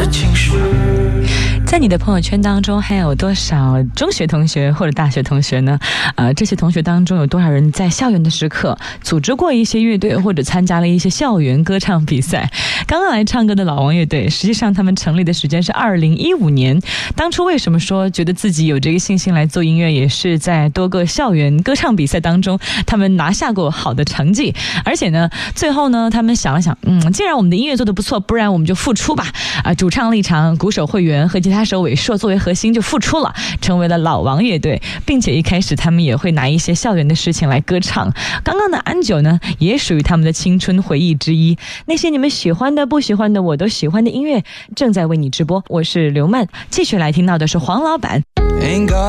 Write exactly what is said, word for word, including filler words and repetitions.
情书。 在你的朋友圈当中还有多少中学同学或者大学同学呢？呃，这些同学当中有多少人在校园的时刻组织过一些乐队或者参加了一些校园歌唱比赛？刚刚来唱歌的老王乐队，实际上他们成立的时间是二零一五年。当初为什么说觉得自己有这个信心来做音乐，也是在多个校园歌唱比赛当中他们拿下过好的成绩。而且呢，最后呢他们想了想，嗯，既然我们的音乐做得不错，不然我们就复出吧。啊，主唱立场、鼓手慧源和吉他手伟硕作为核心就复出了，成为了老王乐队，并且一开始他们也会拿一些校园的事情来歌唱。刚刚的安久呢，也属于他们的青春回忆之一。那些你们喜欢的、不喜欢的，我都喜欢的音乐，正在为你直播。我是刘曼，继续来听到的是黄老板。